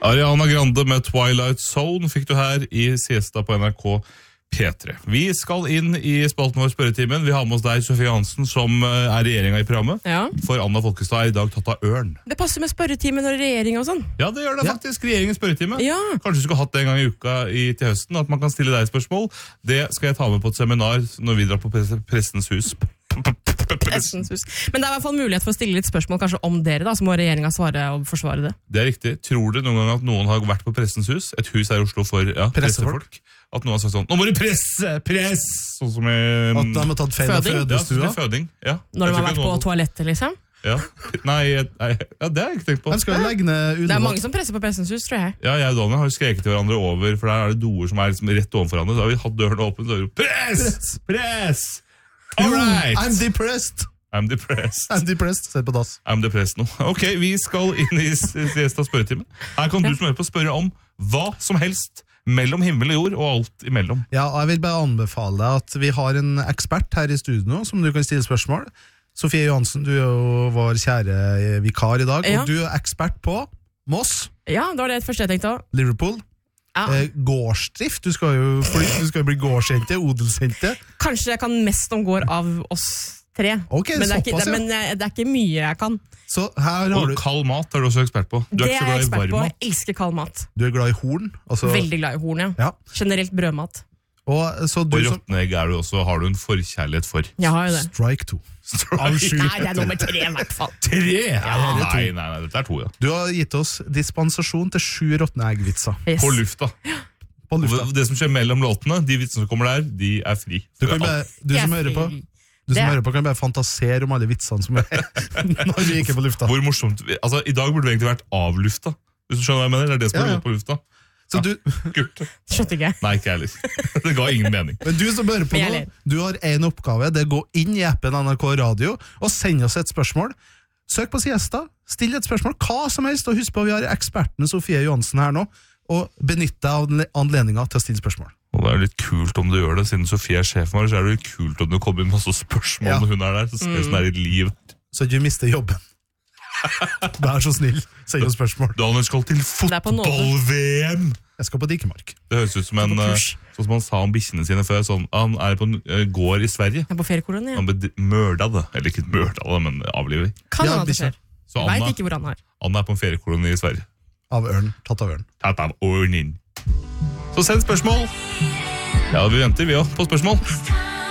Ariana Grande med Twilight Zone fikk du her i Siesta på NRK P3. Vi skal inn i spalten vår spørretimen. Vi har med oss deg, Sofie Hansen, som er regjeringen i programmet. Ja. For Anna Folkestad er i dag tatt av ørn. Det passer med spørretimen og regjering og sånn. Ja, det gjør det faktisk. Regjeringens spørretime. Ja. Kanskje du skulle hatt det en gang i uka til høsten, at man kan stille deg spørsmål. Det skal jeg ta med på et seminar når vi drar på Pressens hus. Pressens hus. Men det er i hvert fall mulighet for å stille litt spørsmål kanskje om dere, da, så må regjeringen svare og forsvare det. Det er riktig. Tror du noen gang at noen har vært på Pressens hus? Et hus her i Oslo for pressefolk. At noen har sagt sånn, nå må du press! Sånn som i... At de har tatt feil av fødestua? Ja, føding. Ja. Når de har vært på toalettet, liksom? Ja. Nei, det har jeg ikke tenkt på. De skal legge ned det er mange som presser på Pressens hus, tror jeg. Ja, jeg og Daniel har skreket til hverandre over, for der er det doer som er liksom rett overfor hverandre. Så har vi hatt dørene åpne, så har vi press! Press! All right! I'm depressed! I'm depressed. I'm depressed. Sett på dass. I'm depressed nå. Ok, vi skal inn i Siesta spørretimen. Her kan du som hører på spørre om hva som helst mellom himmel og jord og alt imellom. Ja, og jeg vil bare anbefale deg at vi har en ekspert her i studio som du kan stille spørsmål. Sofie Johansen, du er jo vår kjære vikar i dag, og du er ekspert på Moss. Ja, det var det første jeg tenkte også. Liverpool. Gårdsdrift. Du skal jo bli gårdsjente, odelsjente. Kanskje jeg kan mest om gård av oss tre. Ok, men såpass, men det er ikke mye jeg kan. Så her har og du... kald mat er du også ekspert på. Du det er jeg ekspert på. Mat. Jeg elsker kald mat. Du er glad i horn? Altså... Veldig glad i horn, ja. Generelt brødmat. Og råtne egg er du også, har du en forkjærlighet for. Jeg har jo det. Strike 2. Nei, det er nummer 3 i hvert fall. 3? Ja, nei, dette er 2, ja. Du har gitt oss dispensasjon til 7 råtne eggvitser. Yes. På lufta. På lufta. Det som skjer mellom låtene, de vitsene som kommer der, de er fri. Du som hører på kan bare fantasere om alle vitsene som er når vi ikke er på lufta. Hvor morsomt, altså i dag burde vi egentlig vært av lufta. Hvis du skjønner hva jeg mener, det er det som er på lufta. Så du... Skjønte ikke. Nei, ikke heller. Det ga ingen mening. Men du som hører på nå, du har en oppgave, det er å gå inn i appen NRK Radio og sende oss et spørsmål. Søk på Siesta, still et spørsmål, hva som helst, og husk på vi har eksperten Sofie Johansen her nå, og benytt deg av anledningen til å stille spørsmål. Og det er litt kult om du gjør det, siden Sofie er sjefen vår, så er det litt kult om du kommer inn med masse spørsmål når hun er der, så ser det sånn her i liv. Så du mister jobben. Vær så snill, send oss spørsmål. Daniel skal til fotball-VM! Jeg skal på Dikemark. Det høres ut som sånn som han sa om bikkjene sine før, sånn, han er på en gård i Sverige. Jeg er på feriekolonien, ja. Han ble mørda det, eller ikke mørda det, men avlivet. Kan han det før? Vet ikke hvor han er. Han er på en feriekoloni i Sverige. Av ørn, tatt av ørn. Tatt av ørnen. Så send spørsmål. Ja, vi venter vi også på spørsmål.